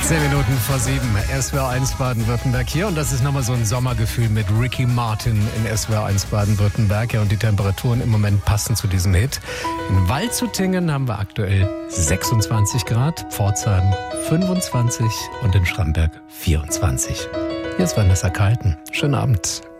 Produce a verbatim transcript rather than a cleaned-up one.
Zehn Minuten vor sieben, S W R eins Baden-Württemberg hier. Und das ist nochmal so ein Sommergefühl mit Ricky Martin in S W R eins Baden-Württemberg. Ja, und die Temperaturen im Moment passen zu diesem Hit. In Waldshutingen haben wir aktuell sechsundzwanzig Grad, Pforzheim fünfundzwanzig und in Schramberg vierundzwanzig. Hier ist Vanessa Kalten. Schönen Abend.